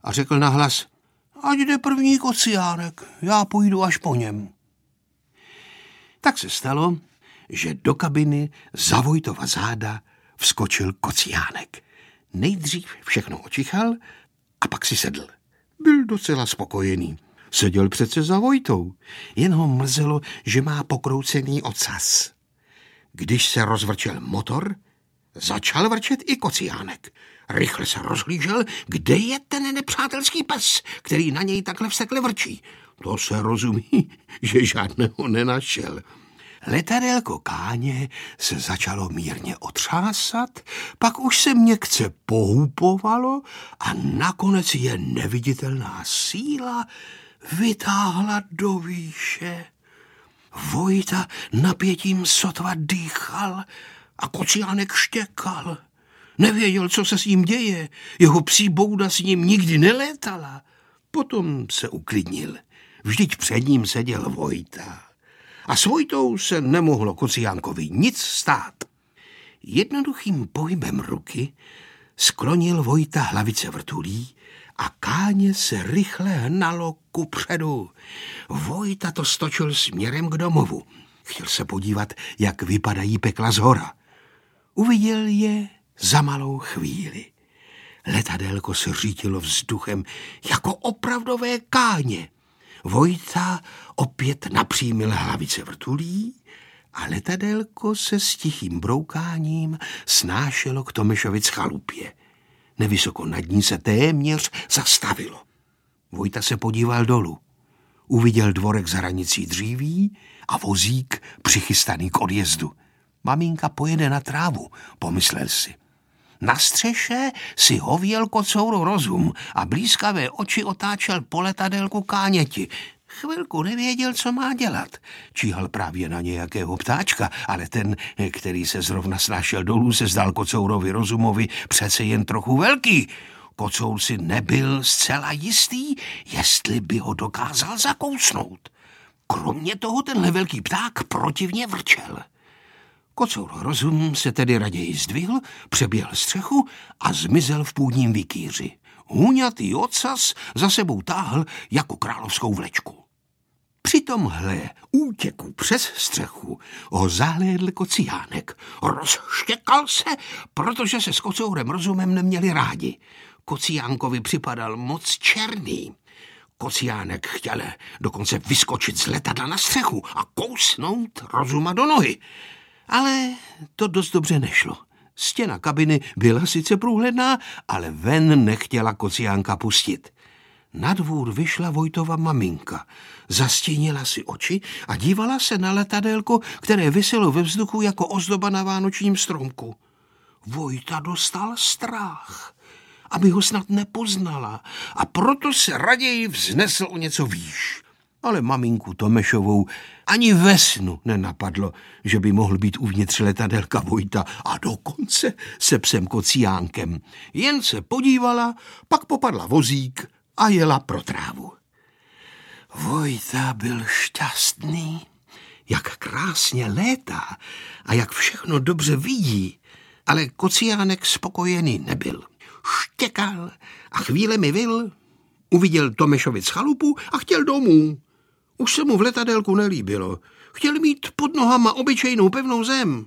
a řekl nahlas: ať jde první Kociánek, já půjdu až po něm. Tak se stalo, že do kabiny za Vojtova záda vskočil Kociánek. Nejdřív všechno očichal a pak si sedl. Byl docela spokojený. Seděl přece za Vojtou, jen ho mrzelo, že má pokroucený ocas. Když se rozvrčel motor, začal vrčet i Kociánek. Rychle se rozhlížel, kde je ten nepřátelský pes, který na něj takhle vstekle vrčí. To se rozumí, že žádného nenašel. Letadélko Káně se začalo mírně otřásat, pak už se měkce pohupovalo a nakonec je neviditelná síla vytáhla do výše. Vojta napětím sotva dýchal a Kociánek štěkal. Nevěděl, co se s ním děje, jeho psí bouda s ním nikdy nelétala. Potom se uklidnil. Vždyť před ním seděl Vojta. A s Vojtou se nemohlo Kociánkovi nic stát. Jednoduchým pohybem ruky sklonil Vojta hlavice vrtulí a Káně se rychle hnalo kupředu. Vojta to stočil směrem k domovu. Chtěl se podívat, jak vypadají pekla zhora. Uviděl je za malou chvíli. Letadélko se řítilo vzduchem jako opravdové káně. Vojta opět napřímil hlavice vrtulí a letadélko se s tichým broukáním snášelo k Tomešovic chalupě. Nevysoko nad ní se téměř zastavilo. Vojta se podíval dolů. Uviděl dvorek s hranicí dříví a vozík přichystaný k odjezdu. Maminka pojede na trávu, pomyslel si. Na střeše si hověl kocouro rozum a blízkavé oči otáčel po letadélku Káněti. Chvilku nevěděl, co má dělat. Číhal právě na nějakého ptáčka, ale ten, který se zrovna snášel dolů, se zdal kocourovi rozumovi přece jen trochu velký. Kocour si nebyl zcela jistý, jestli by ho dokázal zakousnout. Kromě toho tenhle velký pták protivně vrčel. Kocour rozum se tedy raději zdvihl, přeběhl střechu a zmizel v půdním vikýři. Hůňatý ocas za sebou táhl jako královskou vlečku. Při tomhle útěku přes střechu ho zahlédl Kociánek. Rozštěkal se, protože se s kocourem rozumem neměli rádi. Kociánkovi připadal moc černý. Kociánek chtěl dokonce vyskočit z letadla na střechu a kousnout rozuma do nohy. Ale to dost dobře nešlo. Stěna kabiny byla sice průhledná, ale ven nechtěla Kociánka pustit. Na dvůr vyšla Vojtova maminka. Zastínila si oči a dívala se na letadélko, které viselo ve vzduchu jako ozdoba na vánočním stromku. Vojta dostal strach, aby ho snad nepoznala, a proto se raději vznesl o něco výš. Ale maminku Tomešovou ani ve snu nenapadlo, že by mohl být uvnitř letadélka Vojta a dokonce se psem Kociánkem. Jen se podívala, pak popadla vozík a jela pro trávu. Vojta byl šťastný, jak krásně létá a jak všechno dobře vidí, ale Kociánek spokojený nebyl. Štěkal a chvílemi vyl, uviděl Tomešovic chalupu a chtěl domů. Už se mu v letadélku nelíbilo. Chtěl mít pod nohama obyčejnou pevnou zem.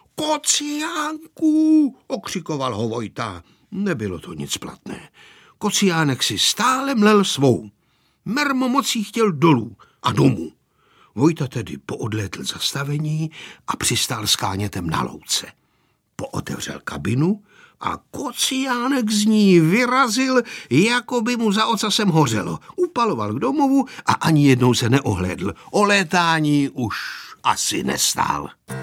Kociánku, okřikoval ho Vojta. Nebylo to nic platné. Kociánek si stále mlel svou. Mermomocí chtěl dolů a domů. Vojta tedy poodlétl zastavení a přistál s Kánětem na louce. Pootevřel kabinu a Kociánek z ní vyrazil, jako by mu za ocasem hořelo. Upaloval k domovu a ani jednou se neohlédl. O létání už asi nestál.